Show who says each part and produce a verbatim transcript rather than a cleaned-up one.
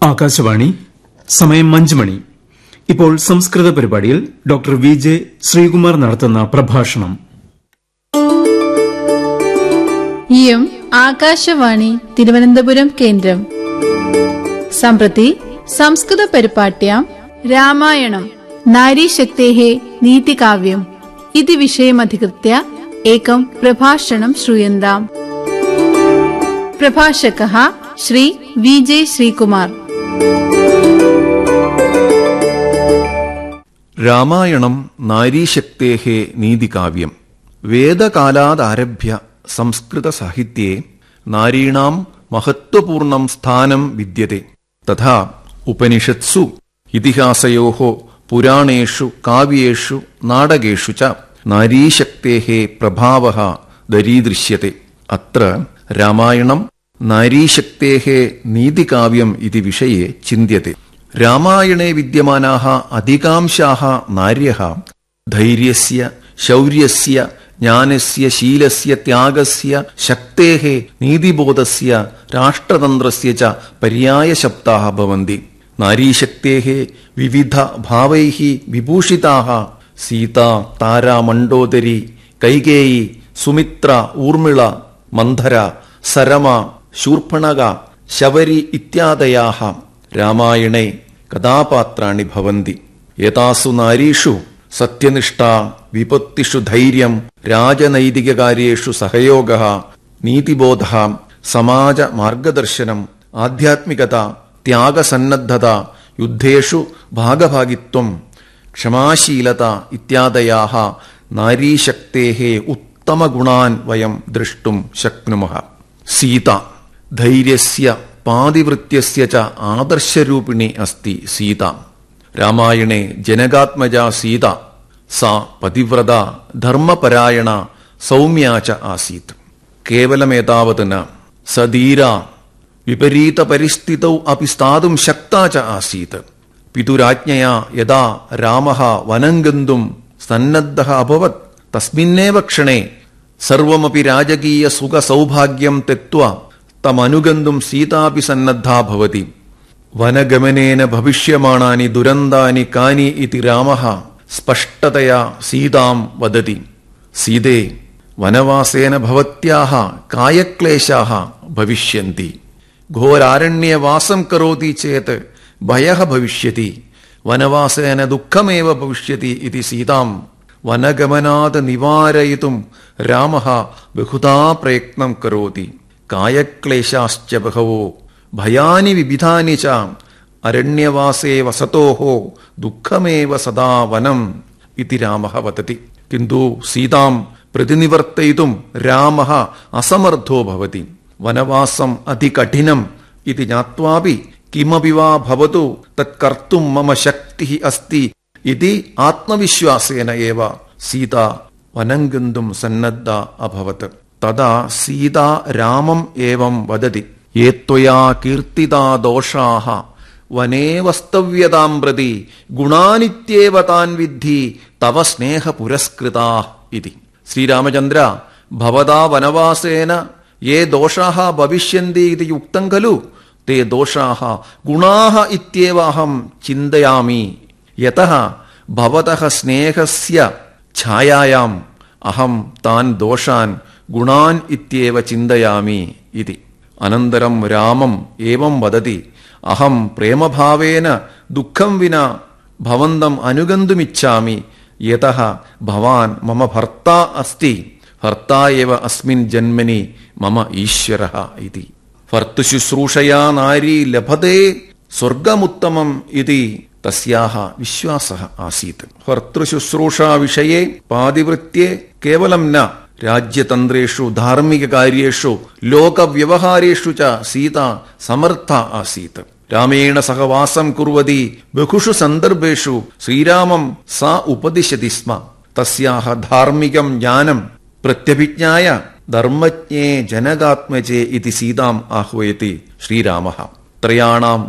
Speaker 1: ആകാശവാണി. സമയം അഞ്ച് മണി. ഇപ്പോൾ സംസ്കൃത പരിപാടിയിൽ ഡോക്ടർ വി ജെ ശ്രീകുമാർ നടത്തുന്ന പ്രഭാഷണം.
Speaker 2: ഇയം ആകാശവാണി തിരുവനന്തപുരം കേന്ദ്രം. सम्प्रति संस्कृत परिपाट्यां रामायणं नारीशक्तेः नीतिकाव्यम् इति विषयमधिकृत्य एकं प्रभाषणं श्रूयन्ताम्. प्रभाषकः श्री वि जे श्रीकुमार.
Speaker 3: രാമായണം നാരീശക്തേഃ നീതികാവ്യം. വേദകാലാദാരഭ്യ സംസ്കൃത സാഹിത്യെ നാരീണാം മഹത്വപൂർണം സ്ഥാനം വിദ്യത്തെ. തഥാ ഉപനിഷത്സു ഇതിഹാസയോഃ പുരാണേഷു കാവ്യേഷു നാടകേഷു ച നാരീശക്തേഃ പ്രഭാവഃ ദരീദൃശ്യത്തെ. അത്ര രാമായണം നാരീശക്തേഃ നീതികാവ്യം ഇതി വിഷയെ ചിന്ത്യത്തെ. രാമായണേ വിദ്യമാനാഃ അധികാംശാഃ നാര്യഃ ധൈര്യസ്യ ശൗര്യസ്യ ജ്ഞാനസ്യ ശീലസ്യ ത്യാഗസ്യ ശക്തേഃ നീതിബോധസ്യ രാഷ്ട്രതന്ത്രസ്യ ച പര്യായശബ്ദാഃ ഭവന്തി. നാരീശക്തേഃ വിവിധ ഭാവൈഃ വിഭൂഷിതാഃ സീത, താര, മണ്ഡോദരി, കൈകേയി, സുമിത്ര, ഊർമിള, മന്ധര, സരമ, ശൂർപ്പണഖ, ശബരി ഇത്യാദയാഃ രാമായണേ കഥാപാത്രാണി ഭവന്തി. ഏതാസു നാരീഷു സത്യനിഷ്ഠ, വിപത്തിഷു ധൈര്യം, രാജനൈതികകാര്യേഷു സഹയോഗഃ, നീതിബോധഃ, സമാജ മാർഗദർശനം, ആധ്യാത്മികത, ത്യാഗസന്നദ്ധത, യുദ്ധേഷു ഭാഗഭാഗിത്വം, ക്ഷമാശീലത ഇത്യാദയാഃ നാരീശക്തേഃ ഉത്തമഗുണാൻ വയം ദ്രഷ്ടും ശക്നുമഃ. സീത ധൈര്യസ്യ പാതിവൃത്യസ്യ ച ആദർശരൂപിണി അസ്തി. സീത രാമായണേ ജനകാത്മജാ സീത. സാ പതിവ്രത ധർമ്മപരായണ സൗമ്യാ ച ആസീത്. കേവലമേതാവത് ന സധീര വിപരീത പരിസ്ഥിതൗ അപി സ്ഥാതും ശക്താ ച ആസീത്. പിതുരാജ്ഞയാ യദാ രാമഃ വനം ഗന്തും സന്നദ്ധഃ അഭവത് തസ്മിന്നേവ ക്ഷണേ സർവമപി രാജകീയ സുഖ സൗഭാഗ്യം തെക്ത്വാ തമനുഗന്തും സീതാപി സന്നദ്ധാ ഭവതി. വനഗമനേന ഭവിഷ്യമാണാനി ദുരന്താനി കാനി ഇതി രാമഃ സ്പഷ്ടതയാ സീതാം വദതി. സീതേ വനവാസേന ഭവത്യാഃ കായക്ലേശാഃ ഭവിഷ്യന്തി. ഘോരാരണ്യവാസം കരോതി ചേത് ഭയഃ ഭവിഷ്യതി. വനവാസേന ദുഃഖമേവ ഭവിഷ്യതി ഇതി സീതാം വനഗമനാത് നിവാരയിതും രാമഃ ബഹുധാ പ്രയത്നം കരോതി. കായക്ലേശാശ്ച ബഹവോ ഭയാനി വിവിധാനി ച അരണ്യവാസേ വസതോഃ ദുഃഖമേവ സദാ വനം ഇതി രാമഃ വദതി. കിന്തു സീതാം പ്രതിനിവർത്തയിതും രാമഃ അസമർത്ഥോ ഭവതി. വനവാസം അതികഠിനം ഇതി ജ്ഞാത്വാപി കിമപി വാ ഭവതു തത് കർത്തും മമ ശക്തിഃ അസ്തി ഇതി ആത്മവിശ്വാസേന ഏവ സീത വനം ഗന്തും സന്നദ്ധ അഭവത്. തദാ സീത രാമം ഏവം വദതി. യേ ത്വയാ കീർത്തിതാ ദോഷാഃ വനേ വസ്തവ്യതാം പ്രതി ഗുണാനിത്യേവ താൻ വിദ്ധി തവ സ്നേഹ പുരസ്കൃതാഃ ഇതി. ശ്രീരാമചന്ദ്ര, ഭവതാ വനവാസേന യേ ദോഷാഃ ഭവിഷ്യന്തി ഇതി യുക്തം ഖലു തേ ദോഷാഃ ഗുണാഃ ഇത്യേവ അഹം ചിന്തയാമി. യതഃ ഭവതഃ സ്നേഹസ്യ ഛായായാം അഹം താൻ ദോഷാൻ ഗുണാൻ ഇത്യേവ ചിന്തയാമി ഇതി. അനന്തരം രാമം ഏവം വദതി. അഹം പ്രേമഭാവേന ദുഃഖം വിന ഭവന്തം അനുഗന്തുമിച്ഛാമി. യതഃ ഭവാൻ മമ ഭർത്താ അസ്തി. ഭർത്താ ഏവ അസ്മിൻ ജന്മനി മമ ഈശ്വരഃ ഇതി. ഭർതൃശുശ്രൂഷയാ നാരീ ലഭതേ സ്വർഗമുത്തമം ഇതി തസ്യാഹ വിശ്വാസഃ ആസീത്. ഭർതൃശുശ്രൂഷാ വിഷയെ പാതിവൃത്യേ കേവലം ന രാജ്യതന്ത്രേഷു ധാർമ്മികകാര്യേഷു ലോകവ്യവഹാരേഷു ച സീത സമർത്ഥ ആസീത്. രാമേണ സഹ വാസം കുർവതി ബഹുഷു സന്ദർഭേഷു ശ്രീരാമം സാ ഉപദിശതി സ്മ. തസ്യാഹ ധാർമ്മികം ജ്ഞാനം പ്രത്യഭിജ്ഞായ ധർമ്മജ്ഞേ ജനകാത്മജേ ഇതി സീതാം ആഹ്വയതി ശ്രീരാമഃ. ത്രയാണാം